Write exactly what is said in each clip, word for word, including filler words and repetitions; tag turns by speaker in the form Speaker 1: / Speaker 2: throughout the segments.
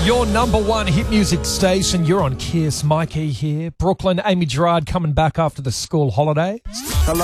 Speaker 1: Your number one hit music station. You're on Kiss. Mikey here. Brooklyn, Amy Gerard coming back after the school holiday.
Speaker 2: Hello.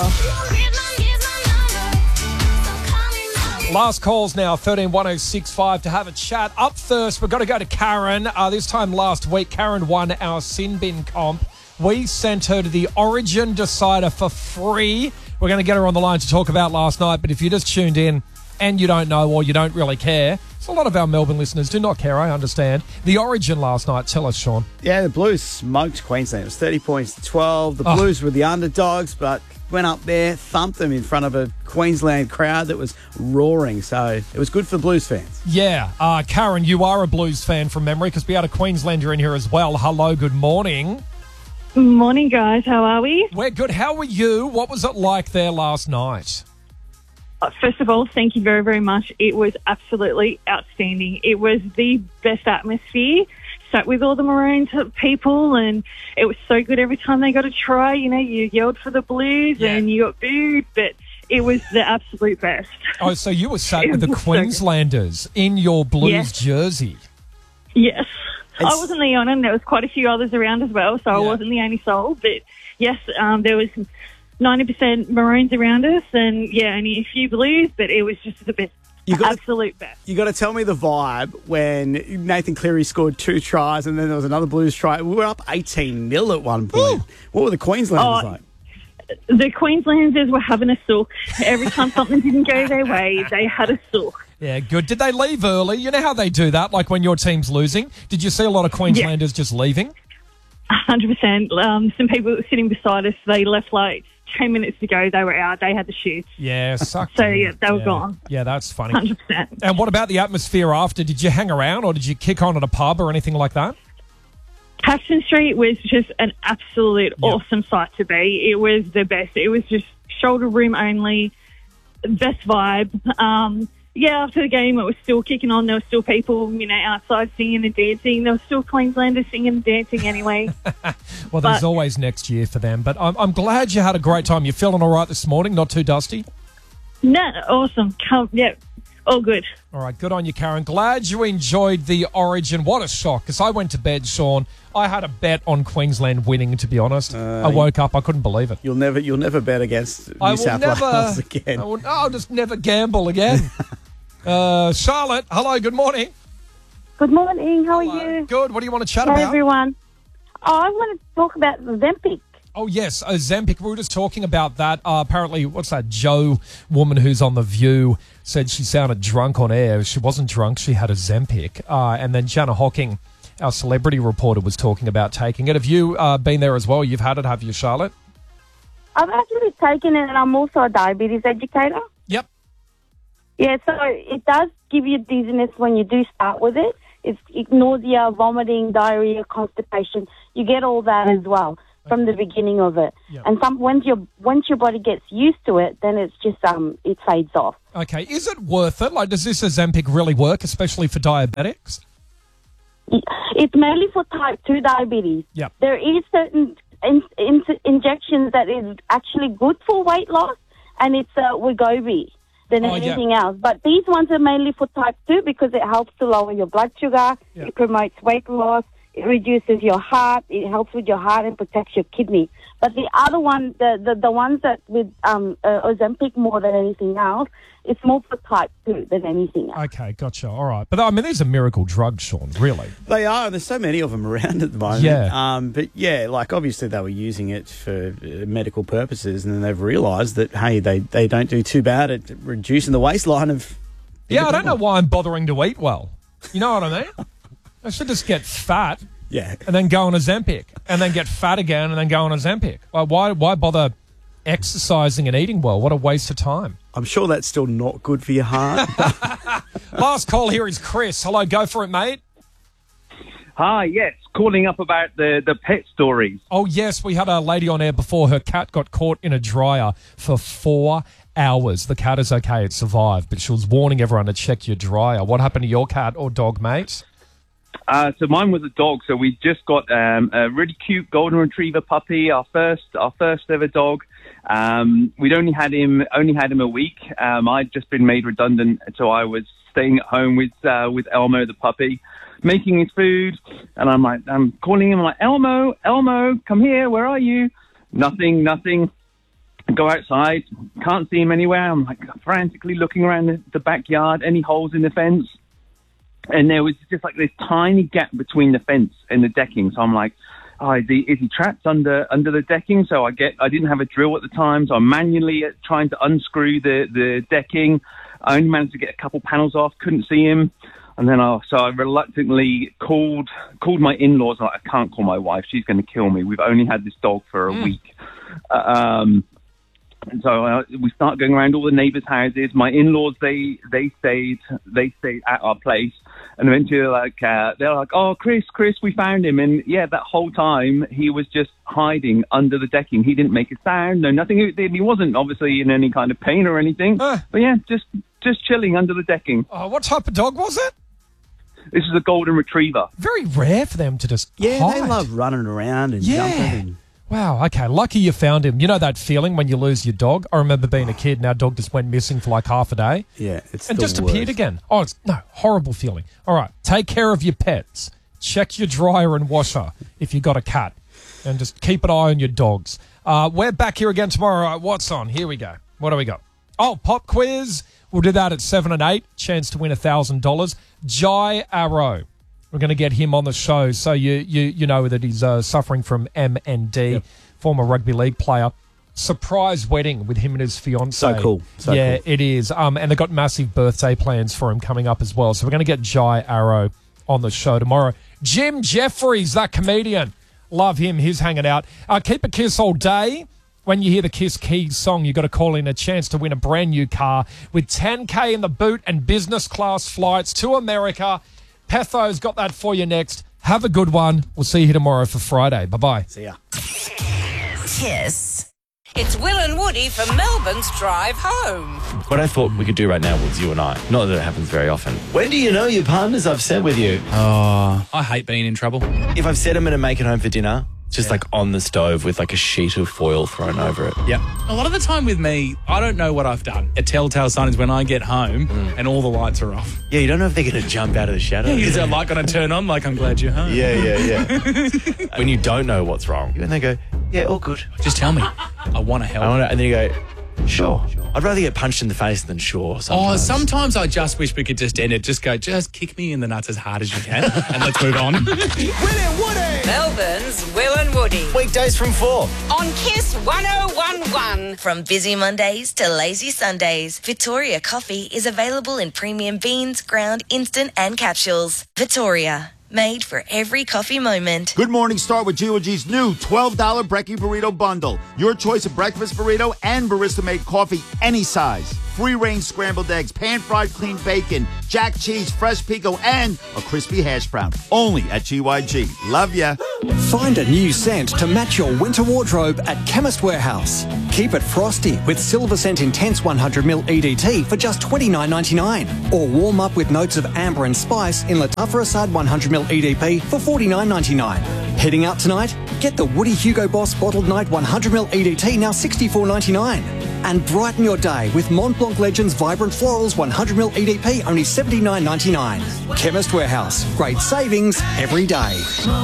Speaker 1: Last calls now, thirteen one oh six five to have a chat. Up first, we've got to go to Karen. Uh, this time last week, Karen won our Sin Bin comp. We sent her to the Origin Decider for free. We're going to get her on the line to talk about last night, but if you just tuned in and you don't know or you don't really care, so a lot of our Melbourne listeners do not care, I understand. The Origin last night, tell us, Sean.
Speaker 2: Yeah, the Blues smoked Queensland. It was thirty points to twelve. The oh. Blues were the underdogs, but went up there, thumped them in front of a Queensland crowd that was roaring. So it was good for the Blues fans.
Speaker 1: Yeah. Uh, Karen, you are a Blues fan from memory because we had a Queenslander in here as well. Hello, good morning.
Speaker 3: Morning, guys. How are we?
Speaker 1: We're good. How were you? What was it like there last night?
Speaker 3: First of all, thank you very, very much. It was absolutely outstanding. It was the best atmosphere. Sat with all the Maroons people, and it was so good every time they got a try. You know, you yelled for the Blues yeah. and you got booed, but it was the absolute best.
Speaker 1: Oh, so you were sat with the Queenslanders so in your Blues yes. jersey?
Speaker 3: Yes. It's... I wasn't the only one. There was quite a few others around as well, so yeah. I wasn't the only soul. But, yes, um, there was ninety percent Maroons around us and, yeah, only a few Blues, but it was just the best. You got Absolute best.
Speaker 2: You got to tell me the vibe when Nathan Cleary scored two tries and then there was another Blues try. We were up eighteen nil at one point. Ooh. What were the Queenslanders oh, like?
Speaker 3: The Queenslanders were having a sook. Every time something didn't go their way, they had a sook.
Speaker 1: Yeah, good. Did they leave early? You know how they do that, like when your team's losing? Did you see a lot of Queenslanders yeah. just leaving?
Speaker 3: one hundred percent. Um, some people that were sitting beside us, they left like ten minutes ago. They were out. They had the shoots.
Speaker 1: Yeah, sucked.
Speaker 3: So, yeah, they were
Speaker 1: yeah.
Speaker 3: gone.
Speaker 1: Yeah, that's funny.
Speaker 3: one hundred percent.
Speaker 1: And what about the atmosphere after? Did you hang around or did you kick on at a pub or anything like that?
Speaker 3: Paxton Street was just an absolute yep. awesome sight to be. It was the best. It was just shoulder room only, best vibe. Um, yeah, after the game, it was still kicking on. There were still people, you know, outside singing and dancing. There were still Queenslanders singing and dancing anyway.
Speaker 1: Well, there's but, always next year for them. But I'm, I'm glad you had a great time. You're feeling all right this morning? Not too dusty?
Speaker 3: No, awesome. Come, yeah, all good.
Speaker 1: All right, good on you, Karen. Glad you enjoyed the Origin. What a shock, because I went to bed, Sean. I had a bet on Queensland winning, to be honest. Uh, I woke up, I couldn't believe it.
Speaker 2: You'll never you'll never bet against New I South never, Wales again.
Speaker 1: I will, I'll just never gamble again. uh, Charlotte, hello, good morning.
Speaker 4: Good morning, how
Speaker 1: hello.
Speaker 4: are you?
Speaker 1: Good, what do you want to chat
Speaker 4: Hi,
Speaker 1: about?
Speaker 4: everyone. Oh, I want to talk about Ozempic.
Speaker 1: Oh, yes, Ozempic. We were just talking about that. Uh, apparently, what's that, Joe woman who's on The View said she sounded drunk on air. She wasn't drunk, she had Ozempic. Uh, and then Jana Hocking, our celebrity reporter, was talking about taking it. Have you uh, been there as well? You've had it, have you, Charlotte?
Speaker 4: I've actually taken it, and I'm also a diabetes educator.
Speaker 1: Yep.
Speaker 4: Yeah, so it does give you dizziness when you do start with it. It's nausea, vomiting, diarrhea, constipation. You get all that as well from the beginning of it. Yep. And some once your once your body gets used to it, then it's just um it fades off.
Speaker 1: Okay, is it worth it? Like, does this Ozempic really work, especially for diabetics?
Speaker 4: It's mainly for type two diabetes.
Speaker 1: Yep.
Speaker 4: There is certain in, in, injections that is actually good for weight loss, and it's uh, Wegovy than
Speaker 1: oh,
Speaker 4: anything
Speaker 1: yeah.
Speaker 4: else. But these ones are mainly for type two because it helps to lower your blood sugar,
Speaker 1: yep.
Speaker 4: it promotes weight loss, it reduces your heart, it helps with your heart and protects your kidney. But the other one, the, the, the ones that with um, uh, Ozempic more than anything else, it's more for type two than anything else.
Speaker 1: Okay, gotcha. All right. But, I mean, these are miracle drugs, Sean, really.
Speaker 2: They are. There's so many of them around at the moment.
Speaker 1: Yeah.
Speaker 2: Um, but, yeah, like, obviously they were using it for uh, medical purposes, and then they've realised that, hey, they, they don't do too bad at reducing the waistline of...
Speaker 1: Yeah, I don't know why I'm bothering to eat well. You know what I mean? I should just get fat.
Speaker 2: Yeah.
Speaker 1: And then go on Ozempic. And then get fat again and then go on Ozempic. Like, why, why bother exercising and eating well? What a waste of time.
Speaker 2: I'm sure that's still not good for your heart.
Speaker 1: Last call here is Chris. Hello, go for it, mate.
Speaker 5: Hi, yes. Calling up about the, the pet stories.
Speaker 1: Oh, yes. We had a lady on air before. Her cat got caught in a dryer for four hours. The cat is okay. It survived. But she was warning everyone to check your dryer. What happened to your cat or dog, mate?
Speaker 5: Uh, so mine was a dog. So we just got um, a really cute golden retriever puppy, our first, our first ever dog. Um, we'd only had him, only had him a week. Um, I'd just been made redundant, so I was staying at home with uh, with Elmo the puppy. making his food. And I'm like, I'm calling him, I'm like, Elmo, Elmo, come here, where are you? Nothing, nothing. I go outside, can't see him anywhere. I'm like frantically looking around the, the backyard, any holes in the fence. And there was just like this tiny gap between the fence and the decking. So I'm like, oh, is he, is he trapped under under the decking? So I get, I didn't have a drill at the time, so I'm manually trying to unscrew the, the decking. I only managed to get a couple panels off, couldn't see him. And then I, so I reluctantly called called my in-laws. I'm like, I can't call my wife. She's going to kill me. We've only had this dog for a mm. week. Uh, um, and so uh, we start going around all the neighbours' houses. My in-laws, they they stayed they stayed at our place. And eventually, like uh, they're like, "Oh, Chris, Chris, we found him." And yeah, that whole time he was just hiding under the decking. He didn't make a sound, no nothing. He, he wasn't obviously in any kind of pain or anything. Uh, but yeah, just just chilling under the decking.
Speaker 1: Uh, what type of dog was it?
Speaker 5: This is a golden retriever.
Speaker 1: Very rare for them to just
Speaker 2: yeah,
Speaker 1: hide.
Speaker 2: they love running around and
Speaker 1: yeah.
Speaker 2: jumping. And
Speaker 1: wow, okay. Lucky you found him. You know that feeling when you lose your dog? I remember being a kid and our dog just went missing for like half a day.
Speaker 2: Yeah, it's
Speaker 1: And
Speaker 2: the
Speaker 1: just
Speaker 2: worst.
Speaker 1: appeared again. Oh, it's no, horrible feeling. All right, take care of your pets. Check your dryer and washer if you got a cat. And just keep an eye on your dogs. Uh, we're back here again tomorrow. All right, what's on? Here we go. What do we got? Oh, pop quiz. We'll do that at seven and eight. Chance to win one thousand dollars. Jai Arrow. We're going to get him on the show so you you you know that he's uh, suffering from M N D. Yep. Former rugby league player. Surprise wedding with him and his fiancée.
Speaker 2: So cool. So
Speaker 1: yeah,
Speaker 2: cool.
Speaker 1: it is. Um, and they've got massive birthday plans for him coming up as well. So we're going to get Jai Arrow on the show tomorrow. Jim Jeffries, that comedian. Love him. He's hanging out. Uh, keep a kiss all day. When you hear the Kiss Keys song, you've got to call in a chance to win a brand new car with ten K in the boot and business class flights to America. Petho's got that for you next. Have a good one. We'll see you tomorrow for Friday. Bye-bye.
Speaker 2: See ya.
Speaker 6: Kiss. It's Will and Woody for Melbourne's Drive Home.
Speaker 7: What I thought we could do right now was you and I. Not that it happens very often. When do you know your partner's upset with you?
Speaker 8: Oh, I hate being in trouble.
Speaker 7: If I've said I'm going to make it home for dinner, just yeah. like on the stove with like a sheet of foil thrown over it.
Speaker 8: Yeah. A lot of the time with me, I don't know what I've done. A telltale sign is when I get home mm. and all the lights are off.
Speaker 7: Yeah, you don't know if they're going to jump out of the shadow.
Speaker 8: Yeah, is that light going to turn on like I'm glad you're home?
Speaker 7: Yeah, yeah, yeah. When you don't know what's wrong, and they go, yeah, all good.
Speaker 8: Just tell me. I want to help.
Speaker 7: I wanna, and then you go, sure. I'd rather get punched in the face than sure sometimes.
Speaker 8: Oh, sometimes I just wish we could just end it. Just go, just kick me in the nuts as hard as you can and let's move on.
Speaker 6: Will and Woody. Melbourne's Will and Woody.
Speaker 7: Weekdays from four.
Speaker 6: On Kiss one oh one one.
Speaker 9: From busy Mondays to lazy Sundays, Victoria Coffee is available in premium beans, ground, instant and capsules. Victoria. Made for every coffee moment.
Speaker 10: Good morning. Start with G O G's new twelve dollars Brekkie Burrito Bundle. Your choice of breakfast burrito and barista-made coffee any size. Free-range scrambled eggs, pan-fried clean bacon, jack cheese, fresh pico, and a crispy hash brown. Only at G Y G. Love ya.
Speaker 11: Find a new scent to match your winter wardrobe at Chemist Warehouse. Keep it frosty with Silver Scent Intense one hundred milliliter E D T for just twenty-nine ninety-nine. Or warm up with notes of amber and spice in Lattafa Assad one hundred milliliter E D P for forty-nine ninety-nine. Heading out tonight? Get the Woody Hugo Boss Bottled Night one hundred milliliter E D T now sixty-four ninety-nine. And brighten your day with Mont Blanc Legends Vibrant Florals one hundred milliliter E D P only seventy-nine ninety-nine. Chemist Warehouse. Great savings every day.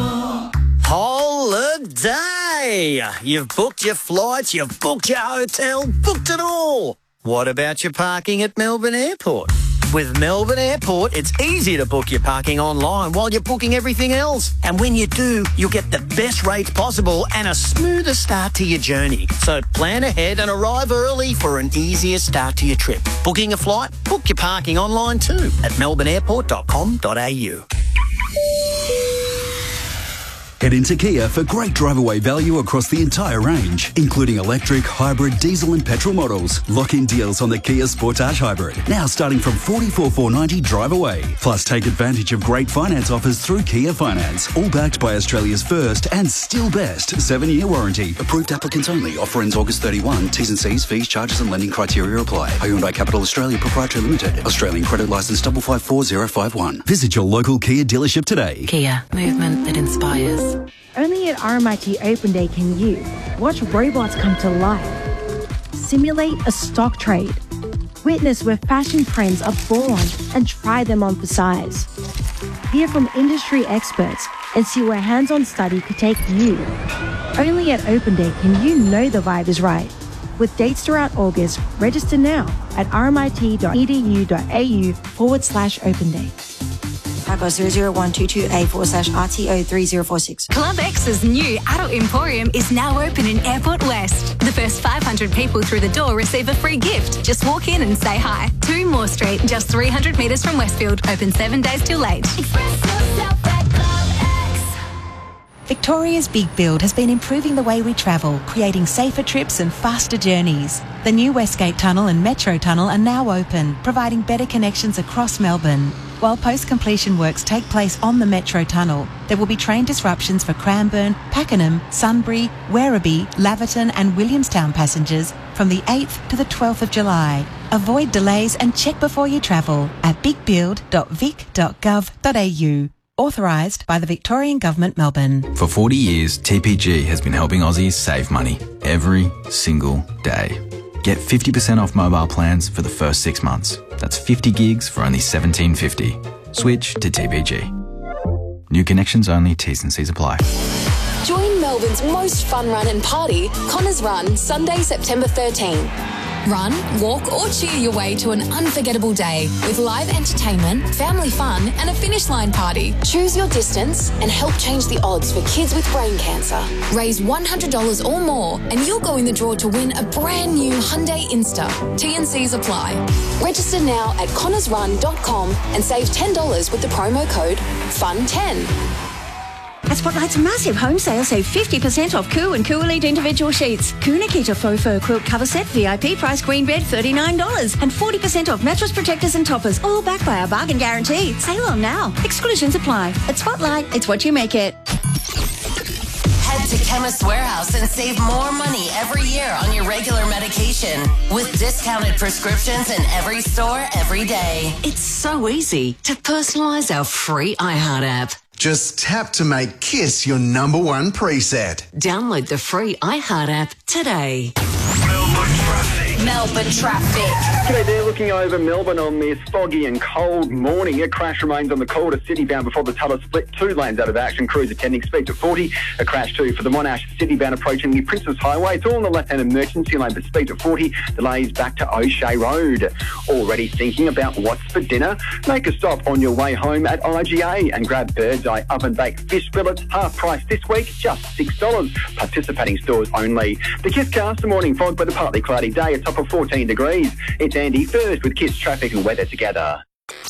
Speaker 12: Holiday! You've booked your flights, you've booked your hotel, booked it all. What about your parking at Melbourne Airport? With Melbourne Airport, it's easy to book your parking online while you're booking everything else. And when you do, you'll get the best rates possible and a smoother start to your journey. So plan ahead and arrive early for an easier start to your trip. Booking a flight? Book your parking online too at melbourne airport dot com dot a u.
Speaker 13: Head into Kia for great drive-away value across the entire range, including electric, hybrid, diesel and petrol models. Lock-in deals on the Kia Sportage Hybrid, now starting from forty-four thousand four hundred ninety dollars drive-away. Plus, take advantage of great finance offers through Kia Finance, all backed by Australia's first and still best seven-year warranty. Approved applicants only. Offer ends August thirty-first. T's and C's, fees, charges and lending criteria apply. Hyundai Capital Australia Proprietary Limited. Australian credit licence five five four zero five one. Visit your local Kia dealership today.
Speaker 9: Kia. Movement that inspires.
Speaker 14: Only at R M I T Open Day can you watch robots come to life, simulate a stock trade, witness where fashion trends are born and try them on for size, Hear from industry experts and see where hands-on study could take you. Only at Open Day can you know the vibe is right. With dates throughout August, register now at rmit.edu.au forward slash open day.
Speaker 15: Paco zero zero one two two A forward slash R T O three zero four six.
Speaker 16: Club X's new adult emporium is now open in Airport West. The first five hundred people through the door receive a free gift. Just walk in and say hi. two Moore Street, just three hundred metres from Westfield. Open seven days till late. Express yourself at Club X.
Speaker 17: Victoria's Big Build has been improving the way we travel, creating safer trips and faster journeys. The new Westgate Tunnel and Metro Tunnel are now open, providing better connections across Melbourne. While post-completion works take place on the Metro Tunnel, there will be train disruptions for Cranbourne, Pakenham, Sunbury, Werribee, Laverton and Williamstown passengers from the eighth to the twelfth of July. Avoid delays and check before you travel at big build dot vic dot gov dot a u. Authorised by the Victorian Government, Melbourne.
Speaker 18: For forty years, T P G has been helping Aussies save money every single day. Get fifty percent off mobile plans for the first six months. That's fifty gigs for only seventeen fifty. Switch to T P G. New connections only, T's and C's apply.
Speaker 19: Join Melbourne's most fun run and party, Connors Run, Sunday, September thirteenth. Run, walk or cheer your way to an unforgettable day with live entertainment, family fun and a finish line party. Choose your distance and help change the odds for kids with brain cancer. Raise one hundred dollars or more and you'll go in the draw to win a brand new Hyundai Insta. T and C's apply. Register now at connors run dot com and save ten dollars with the promo code F U N ten.
Speaker 15: At Spotlight's massive home sale, save fifty percent off Coo and Coo Elite individual sheets. Coo Nikita faux fur quilt cover set, V I P price queen bed, thirty-nine dollars. And forty percent off mattress protectors and toppers, all backed by our bargain guarantee. Sale on now. Exclusions apply. At Spotlight, it's what you make it.
Speaker 9: Head to Chemist Warehouse and save more money every year on your regular medication with discounted prescriptions in every store every day.
Speaker 20: It's so easy to personalise our free iHeart app.
Speaker 21: Just tap to make KISS your number one preset.
Speaker 20: Download the free iHeart app today.
Speaker 6: Melbourne traffic.
Speaker 22: G'day there, looking over Melbourne on this foggy and cold morning. A crash remains on the Calder City bound before the Tulla split. Two lanes out of action. Crews attending speed to forty. A crash too for the Monash City bound approaching the Princess Highway. It's all on the left-hand emergency lane, but speed to forty. Delays back to O'Shea Road. Already thinking about what's for dinner? Make a stop on your way home at I G A and grab Bird's Eye oven-baked fish fillets. Half price this week, just six dollars. Participating stores only. The KISS cast, the morning fog, but a partly cloudy day. It's up of fourteen degrees. It's Andy first with KISS traffic and weather together.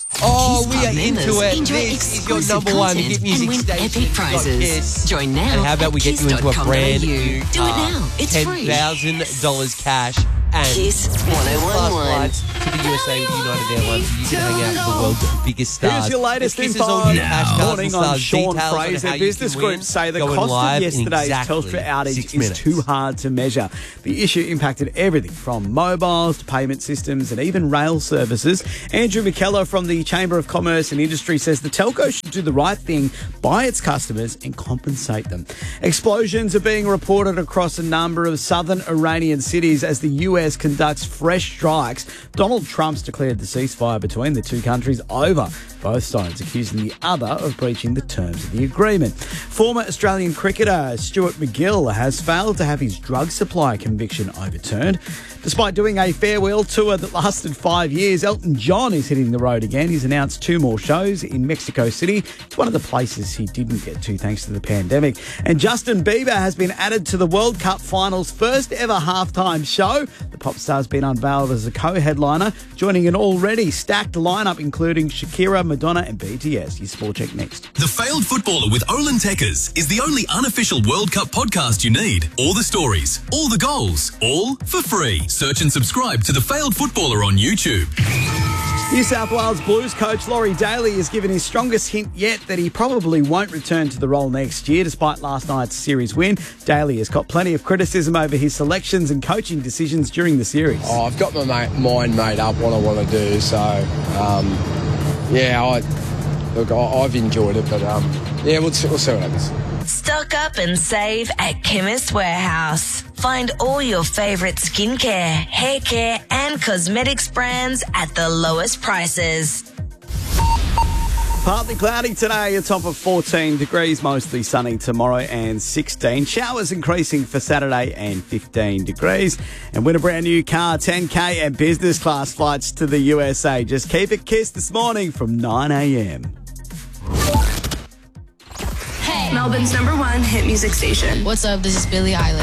Speaker 23: Oh, we are into it. This is your number one hit music station.
Speaker 20: Epic prizes. Join now.
Speaker 23: And how about we get you into a brand new
Speaker 20: Do it now. It's
Speaker 23: ten
Speaker 20: free.
Speaker 23: thousand dollars cash and
Speaker 20: Kiss one oh one one.
Speaker 23: flights to the U S A with United Airlines so you can hang out with the world's biggest stars.
Speaker 2: Here's your latest
Speaker 23: The Kiss is
Speaker 2: info.
Speaker 23: all new cash cards
Speaker 2: Morning
Speaker 23: and
Speaker 2: on
Speaker 23: stars.
Speaker 2: Sean
Speaker 23: Details on
Speaker 2: Fraser.
Speaker 23: how you
Speaker 2: Business
Speaker 23: can
Speaker 2: groups
Speaker 23: win.
Speaker 2: say the
Speaker 23: Going
Speaker 2: cost
Speaker 23: live
Speaker 2: of
Speaker 23: in
Speaker 2: yesterday's
Speaker 23: exactly
Speaker 2: Telstra outage
Speaker 23: six
Speaker 2: is
Speaker 23: minutes.
Speaker 2: too hard to measure. The issue impacted everything from mobiles to payment systems and even rail services. Andrew McKellar from the Chamber of Commerce and Industry says the telco should do the right thing by its customers and compensate them. Explosions are being reported across a number of southern Iranian cities as the U S conducts fresh strikes. Donald Trump's declared the ceasefire between the two countries over, both sides accusing the other of breaching the terms of the agreement. Former Australian cricketer Stuart McGill has failed to have his drug supply conviction overturned. Despite doing a farewell tour that lasted five years, Elton John is hitting the road again. He's announced two more shows in Mexico City. It's one of the places he didn't get to thanks to the pandemic. And Justin Bieber has been added to the World Cup Finals' first ever halftime show. The pop star's been unveiled as a co-headliner, joining an already stacked lineup including Shakira, Madonna and B T S. Your Sport Check next.
Speaker 24: The Failed Footballer with Olin Tekkers is the only unofficial World Cup podcast you need. All the stories, all the goals, all for free. Search and subscribe to The Failed Footballer on YouTube.
Speaker 2: New South Wales Blues coach Laurie Daly has given his strongest hint yet that he probably won't return to the role next year despite last night's series win. Daly has got plenty of criticism over his selections and coaching decisions during the series.
Speaker 25: Oh, I've got my ma- mind made up what I want to do, so um, yeah, I look, I, I've enjoyed it, but um, yeah, we'll, we'll see what happens.
Speaker 9: Stock up and save at Chemist Warehouse. Find all your favourite skincare, hair care and cosmetics brands at the lowest prices.
Speaker 2: Partly cloudy today, a top of fourteen degrees, mostly sunny tomorrow and sixteen. Showers increasing for Saturday and fifteen degrees. And win a brand new car, ten K and business class flights to the U S A. Just keep it Kiss this morning from nine a.m.
Speaker 1: Hey, Melbourne's number one hit music station.
Speaker 3: What's up? This is Billie Eilish.